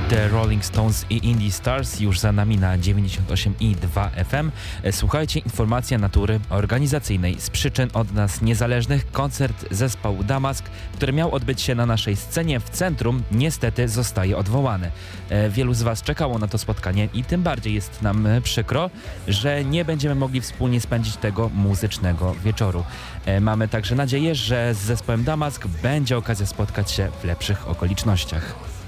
The Rolling Stones i Indie Stars już za nami na 98,2 FM. Słuchajcie, informacja natury organizacyjnej. Z przyczyn od nas niezależnych koncert zespołu Damask, który miał odbyć się na naszej scenie w centrum, niestety zostaje odwołany. Wielu z Was czekało na to spotkanie i tym bardziej jest nam przykro, że nie będziemy mogli wspólnie spędzić tego muzycznego wieczoru. Mamy także nadzieję, że z zespołem Damask będzie okazja spotkać się w lepszych okolicznościach.